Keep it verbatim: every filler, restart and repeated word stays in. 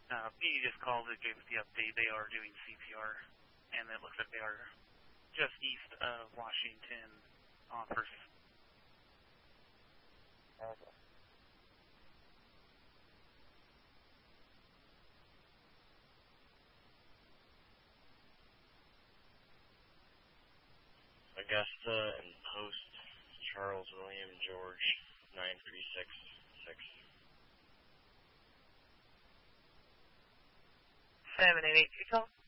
Uh, P just called and gave us the update. They are doing C P R, and it looks like they are just east of Washington on First. Okay. Augusta and Post, Charles William George, nine three six six. seven eight eight two,